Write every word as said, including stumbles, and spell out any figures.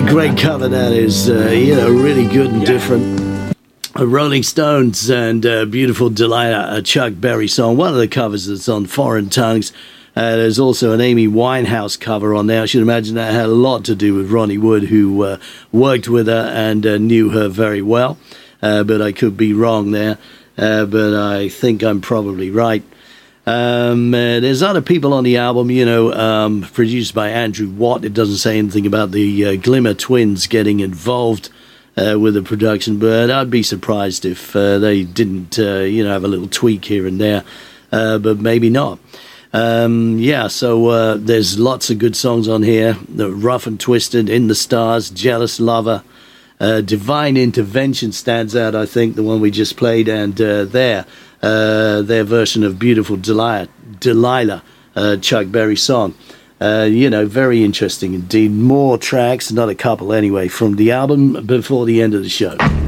great cover that is, uh, you know, really good and different. Uh, Rolling Stones and uh, Beautiful Delilah, a Chuck Berry song. One of the covers that's on Foreign Tongues. Uh, there's also an Amy Winehouse cover on there. I should imagine that had a lot to do with Ronnie Wood, who uh, worked with her and uh, knew her very well. Uh, but I could be wrong there. Uh, but I think I'm probably right. Um, uh, there's other people on the album, you know, um, produced by Andrew Watt. It doesn't say anything about the uh, Glimmer Twins getting involved uh, with the production, but I'd be surprised if uh, they didn't, uh, you know, have a little tweak here and there, uh, but maybe not. Um, yeah, so uh, there's lots of good songs on here. The Rough and Twisted, In the Stars, Jealous Lover, uh, Divine Intervention stands out, I think, the one we just played, and uh, there. Uh, their version of Beautiful Delilah, Delilah uh, Chuck Berry song. Uh, you know, very interesting indeed. More tracks, not a couple anyway, from the album before the end of the show.